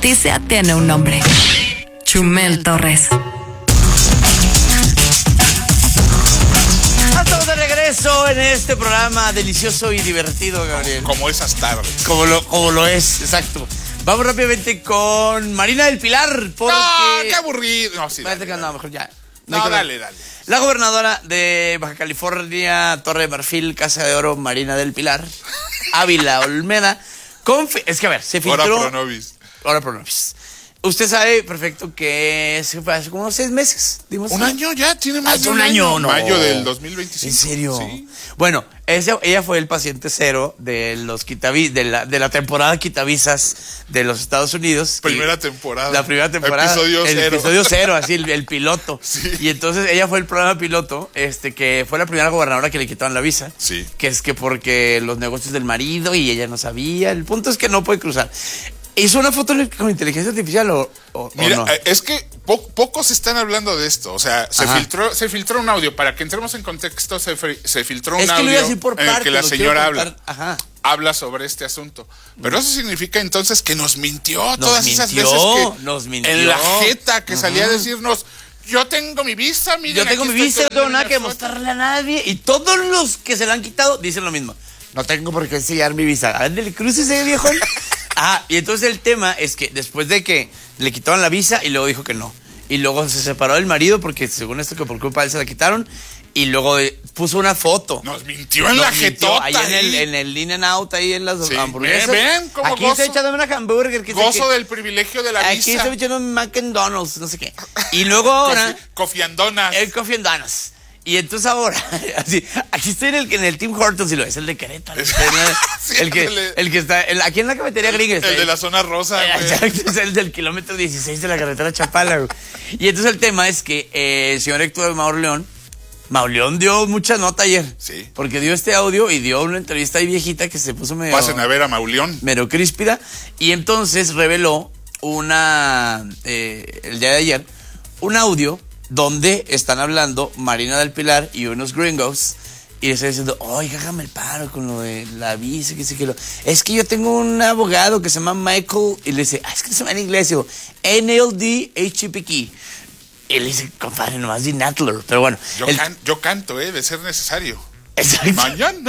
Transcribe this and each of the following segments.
noticia tiene un nombre. Chumel Torres. Estamos de regreso en este programa delicioso y divertido, Gabriel. Como esas tardes. Como lo es, exacto. Vamos rápidamente con Marina del Pilar, porque... No, qué aburrido. No, sí, Parece dale, que no, dale. mejor ya. No, dale. La gobernadora de Baja California, Torre de Marfil, Casa de Oro, Marina del Pilar, Ávila Olmeda, es que a ver, se filtró... Ora pro nobis. Usted sabe perfecto que se fue hace como 6 meses. Un año ya, tiene más de un año. No. Mayo del 2025. ¿En serio? Sí. Bueno, ella fue el paciente cero de los de la temporada quitavisas de los Estados Unidos. Primera temporada. La primera temporada. Episodio cero, así, el piloto. Sí. Y entonces ella fue el programa piloto, que fue la primera gobernadora que le quitaron la visa. Sí. Que es que porque los negocios del marido y ella no sabía. El punto es que no puede cruzar. ¿Hizo una foto con inteligencia artificial o Mira, no? es que pocos están hablando de esto. O sea, se filtró un audio. Para que entremos en contexto, se filtró un audio en el que la señora habla sobre este asunto. Pero eso significa entonces que nos mintió todas esas veces que en la jeta que salía a decirnos: yo tengo mi visa, miren, yo tengo mi visa, no tengo nada que mostrarle a nadie. Y todos los que se la han quitado dicen lo mismo: no tengo por qué enseñar mi visa. Ándale, crucese, viejón. Y entonces el tema es que después de que le quitaron la visa y luego dijo que no. Y luego se separó del marido porque según esto que por culpa de él se la quitaron. Y luego puso una foto. Nos mintió en la jetota. Ahí en el In-N-Out, ahí en las hamburguesas. Ven, cómo aquí estoy echándome una hamburger. Gozo del privilegio de la visa. Aquí estoy echando un McDonald's, no sé qué. Y luego ahora... Coffee and Donuts. El Coffee and Donuts. Y entonces ahora, así, aquí estoy en el Tim Hortons y es el de Querétaro. Sí, el que está aquí en la cafetería gringa. El de la zona rosa, güey. Es el del kilómetro 16 de la carretera Chapala, güey. Y entonces el tema es que el señor Héctor Mauleón dio mucha nota ayer. Sí. Porque dio este audio y dio una entrevista ahí viejita que se puso medio... Pasen a ver a Mauleón. Medio críspida. Y entonces reveló el día de ayer, un audio donde están hablando Marina del Pilar y unos gringos y le está diciendo: oye, hágame el paro con lo de la visa, que sé que lo... Es que yo tengo un abogado que se llama Michael, y le dice: es que se llama en inglés, digo, NLDHPK. Y le dice: compadre, nomás di Natler. Pero bueno. Yo canto, de ser necesario. Exacto. Mañana.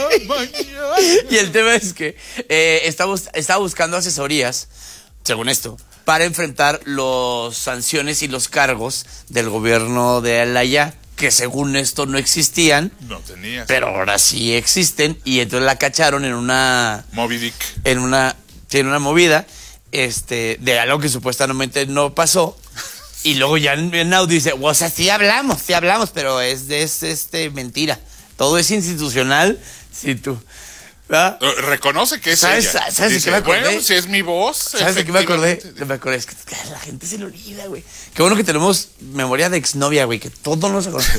Y el tema es que estaba buscando asesorías, según esto, para enfrentar las sanciones y los cargos del gobierno de allá, que según esto no existían. No tenías. Pero ahora sí existen, y entonces la cacharon en una... Moby Dick. En una movida, de algo que supuestamente no pasó. Y luego ya en audio dice: o sea, sí hablamos, pero es mentira. Todo es institucional, si tú... ¿verdad? Reconoce que es ¿Sabes ella. de qué me acordé? Bueno, si es mi voz. ¿Sabes de qué me acordé? Me acordé, es que la gente se le olvida, güey. Qué bueno que tenemos memoria de exnovia, güey, que todo nos acuerda.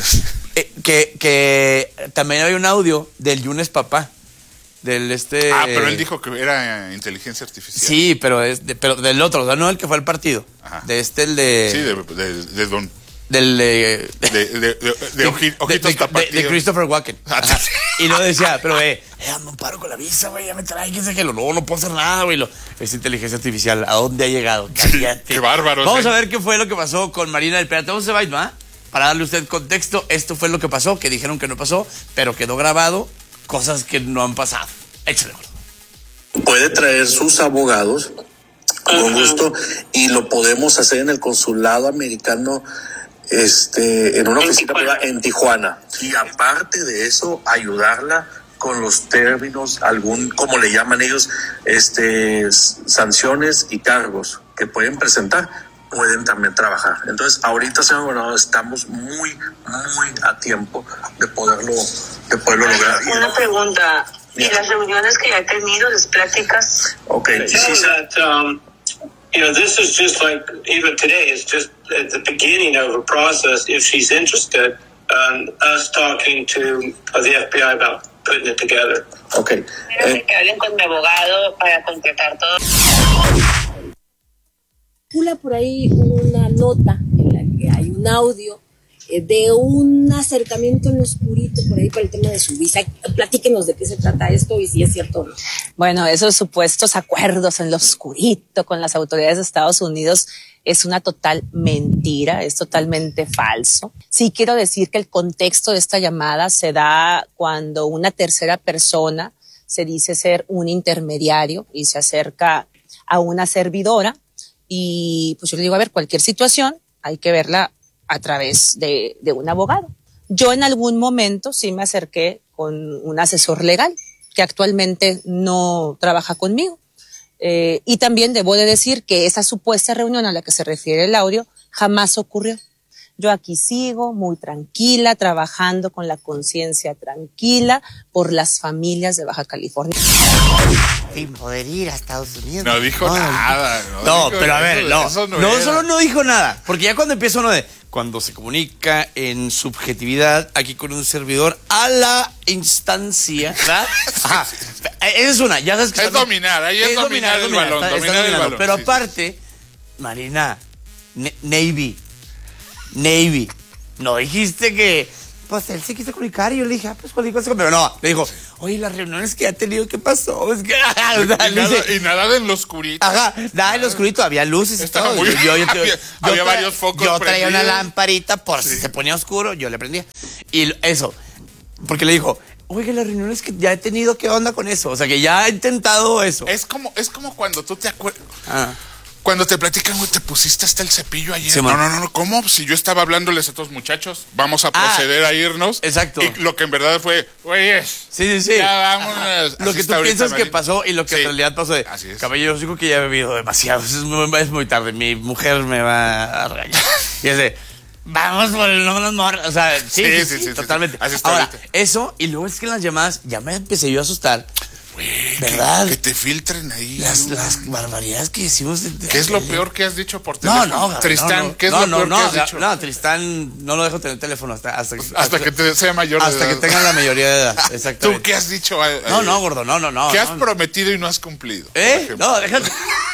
que también hay un audio del Yunes papá. Pero él dijo que era inteligencia artificial. Sí, pero del otro, o sea, no el que fue al partido. Ajá. El de... Sí, de Don... De ojitos tapatíos. De Christopher Walken. Y lo decía: pero hazme un paro con la visa, güey, ya me trae, que sé que no puedo hacer nada, güey. Es inteligencia artificial. ¿A dónde ha llegado? Qué bárbaro. Vamos a ver qué fue lo que pasó con Marina del Pilar. Vamos a ver, ¿no? Para darle a usted contexto, esto fue lo que pasó, que dijeron que no pasó, pero quedó grabado, cosas que no han pasado. Échale, gordo. Puede traer sus abogados con gusto y lo podemos hacer en el consulado americano, en una oficina privada en Tijuana. Y aparte de eso, ayudarla con los términos, como le llaman ellos, sanciones y cargos que pueden presentar, pueden también trabajar. Entonces, ahorita, señor gobernador, estamos muy a tiempo de poderlo lograr. Una pregunta. ¿Y las reuniones que ya he tenido, las pláticas? Okay. This is just like, even today, it's just at the beginning of a process, if she's interested, us talking to the FBI about putting it together. Okay. Que hablen con mi abogado para concretar todo. Circula por ahí una nota en la que hay un audio de un acercamiento en lo oscurito por ahí para el tema de su visa. Platíquenos de qué se trata esto y si es cierto o no. Bueno, esos supuestos acuerdos en lo oscurito con las autoridades de Estados Unidos es una total mentira, es totalmente falso. Sí quiero decir que el contexto de esta llamada se da cuando una tercera persona se dice ser un intermediario y se acerca a una servidora y pues yo le digo, a ver, cualquier situación hay que verla a través de un abogado. Yo en algún momento sí me acerqué con un asesor legal que actualmente no trabaja conmigo. Y también debo de decir que esa supuesta reunión a la que se refiere el audio jamás ocurrió. Yo aquí sigo muy tranquila, trabajando con la conciencia tranquila por las familias de Baja California. Sin poder ir a Estados Unidos. No dijo nada. No, pero a ver, no solo no dijo nada, porque ya cuando empieza uno de cuando se comunica en subjetividad aquí con un servidor a la instancia, ¿verdad? Ajá. Esa es una, ya sabes que es dominar, ahí es dominar el balón, dominar el balón. Pero aparte, Marina, Navy, no dijiste que pues él se quiso comunicar y yo le dije, pues cualquier cosa, pero no, le dijo, oye, las reuniones que ha tenido, ¿qué pasó? Es que, y nada en lo oscurito. Ajá, nada en lo oscurito, había luces y todo. Había varios focos. Yo traía una lamparita por si se ponía oscuro, yo le prendía. Y eso, porque le dijo, oye, las reuniones que ya he tenido, ¿qué onda con eso? O sea, que ya he intentado eso. Es como cuando tú te acuerdas. Cuando te platican, güey, te pusiste hasta el cepillo ayer. Sí, no, ¿cómo? Si yo estaba hablándoles a todos muchachos, vamos a proceder a irnos. Exacto. Y lo que en verdad fue, güey, sí. Ya vámonos. Lo que tú piensas que pasó y lo que en realidad pasó de, así es. Caballero, yo digo que ya he bebido demasiado, es muy tarde, mi mujer me va a regañar. Y es de, vamos por el nombre, o sea, sí, totalmente. Ahora, eso, y luego es que en las llamadas ya me empecé yo a asustar. ¿Verdad? Que te filtren ahí. Las barbaridades que decimos. ¿Qué es lo peor que has dicho por teléfono? Tristán, ¿qué es lo peor que has dicho? No, Tristán no lo dejo tener teléfono hasta que sea mayor de edad. Hasta que tenga la mayoría de edad, exactamente. ¿Tú qué has dicho? No, gordo, no. ¿Qué has prometido y no has cumplido? No, déjate.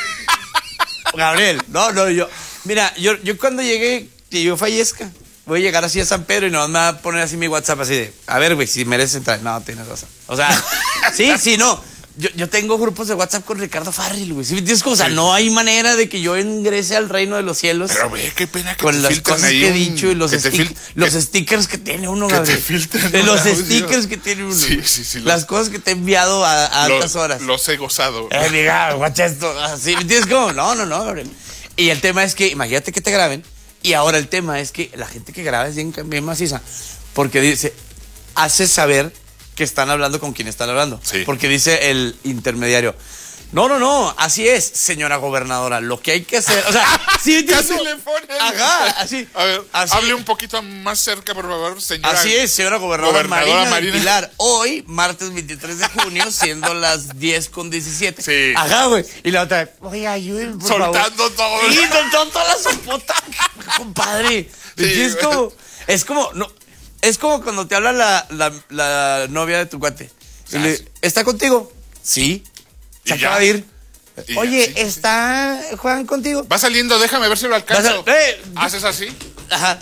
Gabriel, yo. Mira, yo cuando llegue, que yo fallezca, voy a llegar así a San Pedro y no me va a poner así mi WhatsApp así de, a ver, güey, si mereces entrar. No, tienes razón. O sea, sí, no. Yo tengo grupos de WhatsApp con Ricardo Farrell, güey. ¿Sí? O sea, no hay manera de que yo ingrese al reino de los cielos. Pero ve, qué pena que con las cosas que he dicho y los stickers que tiene uno, Gabriel. Los stickers que tiene uno. Sí. Las cosas que te he enviado a altas horas. Los he gozado. Diga, guacha esto. Así, ¿me entiendes cómo? No, Gabriel. Y el tema es que, imagínate que te graben. Y ahora el tema es que la gente que graba es bien maciza. Porque dice, hace saber que están hablando con quien están hablando. Sí. Porque dice el intermediario, no, así es, señora gobernadora, lo que hay que hacer, o sea, sí, casi le ponen. Ajá, así. A ver, hable un poquito más cerca, por favor, señora. Así es, señora gobernadora Marina del Pilar. Hoy, martes 23 de junio, siendo las 10:17. Sí. Ajá, güey. Y la otra, oye, ayúdenme, por soltando favor. todo. Sí, soltando toda la sopota, compadre. Sí, es como cuando te habla la novia de tu cuate. Y le, ¿está contigo? Sí. Se acaba de ir. Oye, ¿está Juan contigo? Va saliendo, déjame ver si lo alcanzo. ¿Haces así? Ajá.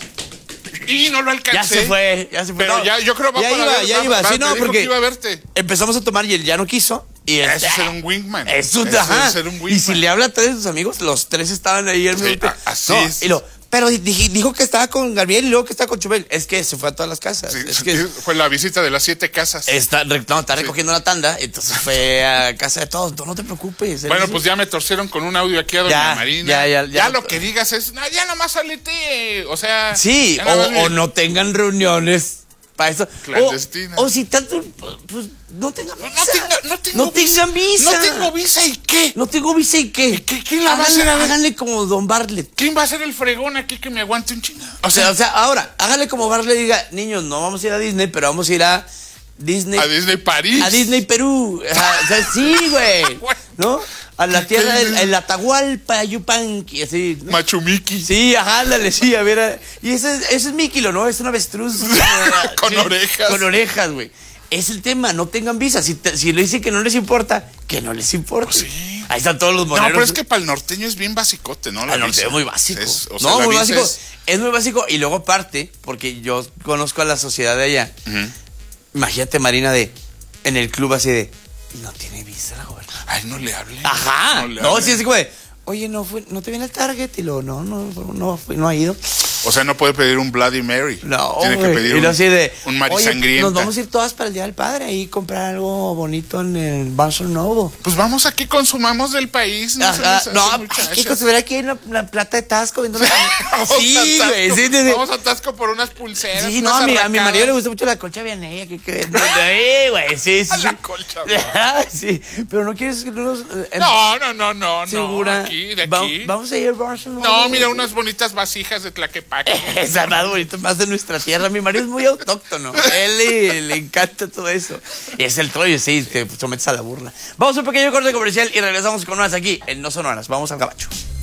Y no lo alcancé. Ya se fue. Pero no, yo creo que ya iba. Sí, no, porque iba a verte. Empezamos a tomar y él ya no quiso. Y eso es ser un wingman. Eso es ser un wingman. Y si le habla a tres de sus amigos, los tres estaban ahí. Así es. Pero dijo que estaba con Gabriel y luego que estaba con Chubel. Es que se fue a todas las casas. Sí, es que fue la visita de las 7 casas. Está recogiendo la tanda, entonces fue a casa de todos. No te preocupes. Bueno, pues ya me torcieron con un audio aquí a doña Marina. Ya lo que digas es, ya nomás salete. O sea. Sí, o no tengan reuniones para eso. Clandestina. O si tanto, pues no tengan visa. No tengan visa. No tengo visa y qué. No tengo visa y qué. ¿Quién la va a hacer? Háganle como Don Bartlett. ¿Quién va a ser el fregón aquí que me aguante un chingado? O sea, ahora, háganle como Bartlett y diga, niños, no vamos a ir a Disney, pero vamos a ir a Disney. A Disney París. A Disney Perú. O sea, sí, güey. ¿No? A la tierra del Atahualpa, Yupanqui, así. ¿No? Machu Miki. Sí, ándale, sí, a ver. Y ese es Mikilo, ¿no? Es un avestruz. Con orejas. Con orejas, güey. Es el tema, no tengan visa. Si le dicen que no les importa, que no les importa. Pues sí. Ahí están todos los moneros. No, pero es que para el norteño es bien basicote, ¿no? El norteño es muy básico. Muy básico. Es muy básico. Y luego aparte, porque yo conozco a la sociedad de allá. Imagínate, Marina, en el club así de, no tiene visa la gobernadora. Ay, no le hable. Ajá. No, sí, así como de, oye, no te viene el target. Y luego, no ha ido. O sea, no puede pedir un Bloody Mary. No, tiene que pedir un Marisangrienta. Nos vamos a ir todas para el Día del Padre y comprar algo bonito en el Barnes & Noble. Pues vamos aquí, consumamos del país. No, hay que consumir aquí en la plata de Tasco. Sí, güey. Sí, vamos a Tasco por unas pulseras. Sí, no, a mi marido le gusta mucho la concha vianella. Güey, sí. La concha. Sí, pero no quieres... No. ¿Segura? De aquí. Vamos a ir al Barnes & Noble. No, mira, unas bonitas vasijas de Tlaquepaque. Es más bonito, más de nuestra tierra. Mi marido es muy autóctono. Él le encanta todo eso. Y es el trollo, sí, te sometes a la burla. Vamos a un pequeño corte comercial y regresamos con más aquí en No Sonoras. Vamos al gabacho.